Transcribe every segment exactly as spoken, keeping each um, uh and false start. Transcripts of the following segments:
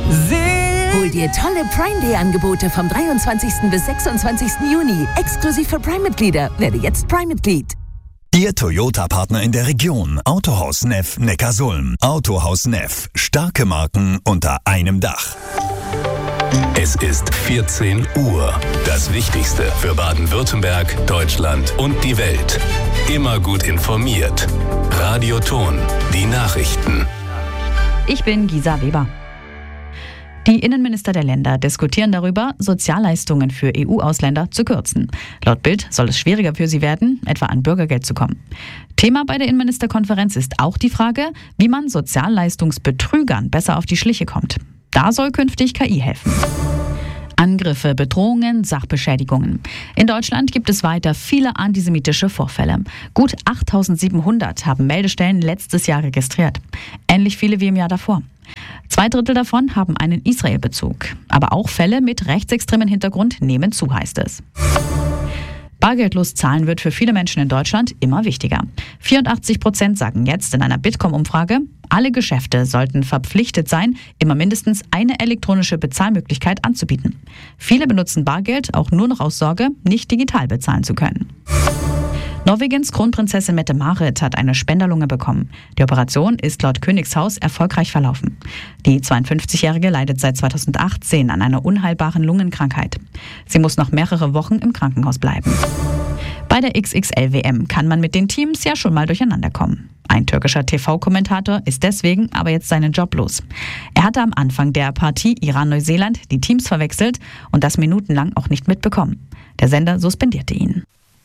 Hol dir tolle Prime Day Angebote vom dreiundzwanzigsten bis sechsundzwanzigsten Juni. Exklusiv für Prime-Mitglieder. Werde jetzt Prime-Mitglied. Ihr Toyota-Partner in der Region. Autohaus Neff Neckarsulm. Autohaus Neff. Starke Marken unter einem Dach. Es ist vierzehn Uhr. Das Wichtigste für Baden-Württemberg, Deutschland und die Welt. Immer gut informiert. Radio Ton. Die Nachrichten. Ich bin Gisa Weber. Die Innenminister der Länder diskutieren darüber, Sozialleistungen für E U-Ausländer zu kürzen. Laut Bild soll es schwieriger für sie werden, etwa an Bürgergeld zu kommen. Thema bei der Innenministerkonferenz ist auch die Frage, wie man Sozialleistungsbetrügern besser auf die Schliche kommt. Da soll künftig K I helfen. Angriffe, Bedrohungen, Sachbeschädigungen. In Deutschland gibt es weiter viele antisemitische Vorfälle. Gut achttausendsiebenhundert haben Meldestellen letztes Jahr registriert. Ähnlich viele wie im Jahr davor. Zwei Drittel davon haben einen Israel-Bezug. Aber auch Fälle mit rechtsextremen Hintergrund nehmen zu, heißt es. Bargeldlos zahlen wird für viele Menschen in Deutschland immer wichtiger. vierundachtzig Prozent sagen jetzt in einer Bitkom-Umfrage, alle Geschäfte sollten verpflichtet sein, immer mindestens eine elektronische Bezahlmöglichkeit anzubieten. Viele benutzen Bargeld auch nur noch aus Sorge, nicht digital bezahlen zu können. Norwegens Kronprinzessin Mette-Marit hat eine Spenderlunge bekommen. Die Operation ist laut Königshaus erfolgreich verlaufen. Die zweiundfünfzigjährige leidet seit zweitausendachtzehn an einer unheilbaren Lungenkrankheit. Sie muss noch mehrere Wochen im Krankenhaus bleiben. Bei der X X L W M kann man mit den Teams ja schon mal durcheinander kommen. Ein türkischer T V-Kommentator ist deswegen aber jetzt seinen Job los. Er hatte am Anfang der Partie Iran-Neuseeland die Teams verwechselt und das minutenlang auch nicht mitbekommen. Der Sender suspendierte ihn.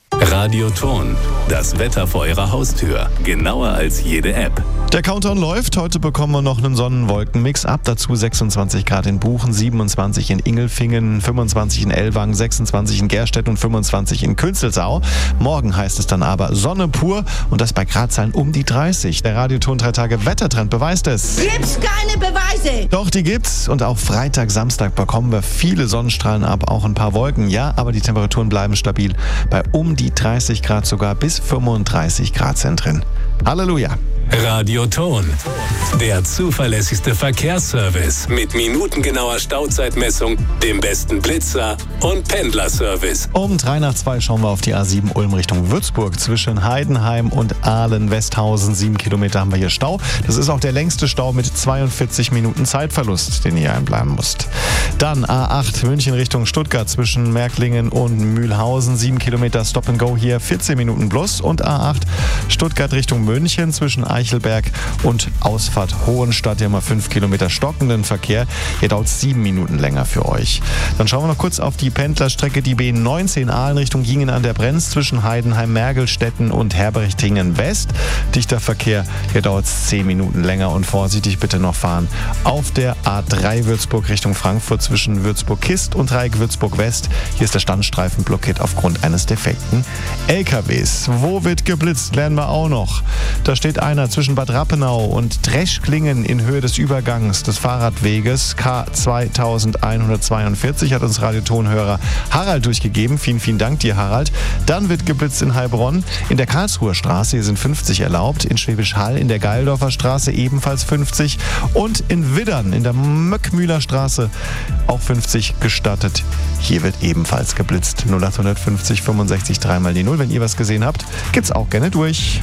Radio Ton. Das Wetter vor Ihrer Haustür. Genauer als jede App. Der Countdown läuft. Heute bekommen wir noch einen Sonnenwolkenmix. Ab dazu sechsundzwanzig Grad in Buchen, siebenundzwanzig in Ingelfingen, fünfundzwanzig in Ellwangen, sechsundzwanzig in Gerstedt und fünfundzwanzig in Künzelsau. Morgen heißt es dann aber Sonne pur und das bei Gradzahlen um die dreißig. Der Radioton drei Tage Wettertrend beweist es. Gibt's keine Beweise! Doch, die gibt's. Und auch Freitag, Samstag bekommen wir viele Sonnenstrahlen ab, auch ein paar Wolken. Ja, aber die Temperaturen bleiben stabil bei um die dreißig Grad, sogar bis fünfunddreißig Grad sind drin. Halleluja! Radio Ton. Der zuverlässigste Verkehrsservice mit minutengenauer Stauzeitmessung, dem besten Blitzer und Pendlerservice. Um drei nach zwei schauen wir auf die A sieben Ulm Richtung Würzburg. Zwischen Heidenheim und Ahlen-Westhausen. Sieben Kilometer haben wir hier Stau. Das ist auch der längste Stau mit zweiundvierzig Minuten Zeitverlust, den ihr einbleiben müsst. Dann A acht München Richtung Stuttgart zwischen Märklingen und Mühlhausen. Sieben Kilometer Stop and Go hier, vierzehn Minuten plus. Und A acht Stuttgart Richtung München zwischen Eichelberg und Ausfahrt Hohenstadt. Hier haben wir fünf Kilometer stockenden Verkehr. Hier dauert es sieben Minuten länger für euch. Dann schauen wir noch kurz auf die Pendlerstrecke. Die B neunzehn Ahlen Richtung Gingen an der Brenz zwischen Heidenheim, Mergelstetten und Herberchtingen West. Dichter Verkehr. Hier dauert es zehn Minuten länger und vorsichtig bitte noch fahren. Auf der A drei Würzburg Richtung Frankfurt zwischen Würzburg-Kist und Dreieck Würzburg-West. Hier ist der Standstreifen blockiert aufgrund eines defekten L K Ws. Wo wird geblitzt? Lernen wir auch noch. Da steht einer zwischen Bad Rappenau und Dreschklingen in Höhe des Übergangs des Fahrradweges K zweitausendeinhundertzweiundvierzig, hat uns Radiotonhörer Harald durchgegeben. Vielen, vielen Dank dir, Harald. Dann wird geblitzt in Heilbronn, in der Karlsruher Straße, hier sind fünfzig erlaubt, in Schwäbisch Hall, in der Geildorfer Straße ebenfalls fünfzig und in Widdern, in der Möckmühler Straße auch fünfzig gestattet. Hier wird ebenfalls geblitzt. null acht fünfzig fünfundsechzig drei mal die null. Wenn ihr was gesehen habt, gibt's auch gerne durch.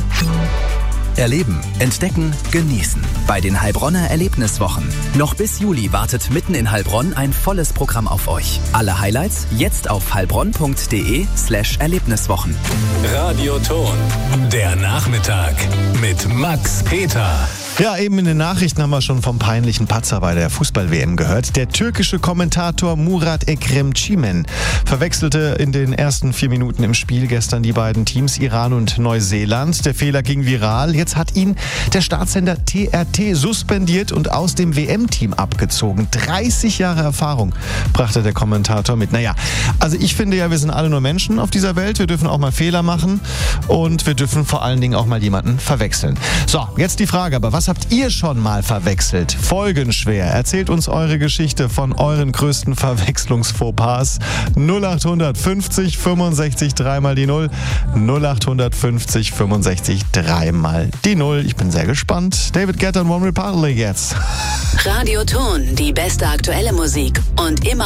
Erleben, entdecken, genießen. Bei den Heilbronner Erlebniswochen. Noch bis Juli wartet mitten in Heilbronn ein volles Programm auf euch. Alle Highlights jetzt auf heilbronn.de slash Erlebniswochen. Radio Ton. Der Nachmittag mit Max Peter. Ja, eben in den Nachrichten haben wir schon vom peinlichen Patzer bei der Fußball-W M gehört. Der türkische Kommentator Murat Ekrem Çimen verwechselte in den ersten vier Minuten im Spiel gestern die beiden Teams Iran und Neuseeland. Der Fehler ging viral. Jetzt hat ihn der Staatssender T R T suspendiert und aus dem W M-Team abgezogen. dreißig Jahre Erfahrung brachte der Kommentator mit. Naja, also ich finde ja, wir sind alle nur Menschen auf dieser Welt. Wir dürfen auch mal Fehler machen und wir dürfen vor allen Dingen auch mal jemanden verwechseln. So, jetzt die Frage, aber was Was habt ihr schon mal verwechselt? Folgenschwer. Erzählt uns eure Geschichte von euren größten Verwechslungsfauxpas. null acht fünfzig fünfundsechzig dreimal die null. null acht fünfzig fünfundsechzig dreimal die null. Ich bin sehr gespannt. David Guetta und One Republic jetzt. Radioton, die beste aktuelle Musik und immer